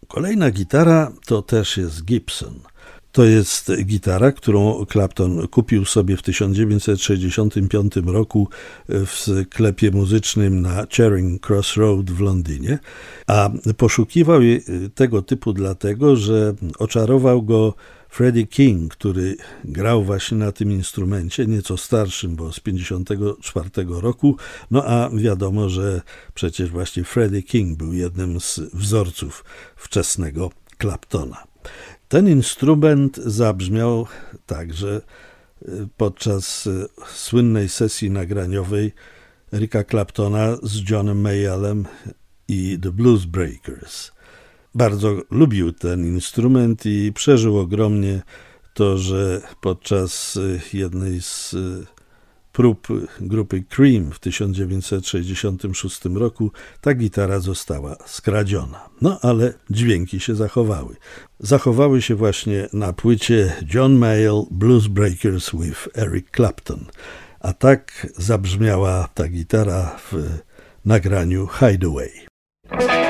Kolejna gitara to też jest Gibson. To jest gitara, którą Clapton kupił sobie w 1965 roku w sklepie muzycznym na Charing Cross Road w Londynie, a poszukiwał tego typu dlatego, że oczarował go Freddie King, który grał właśnie na tym instrumencie, nieco starszym, bo z 1954 roku, no a wiadomo, że przecież właśnie Freddie King był jednym z wzorców wczesnego Claptona. Ten instrument zabrzmiał także podczas słynnej sesji nagraniowej Erika Claptona z Johnem Mayallem i The Blues Breakers. Bardzo lubił ten instrument i przeżył ogromnie to, że podczas jednej z prób grupy Cream w 1966 roku ta gitara została skradziona. No ale dźwięki się zachowały. Zachowały się właśnie na płycie John Mayall Blues Breakers with Eric Clapton. A tak zabrzmiała ta gitara w nagraniu Hideaway.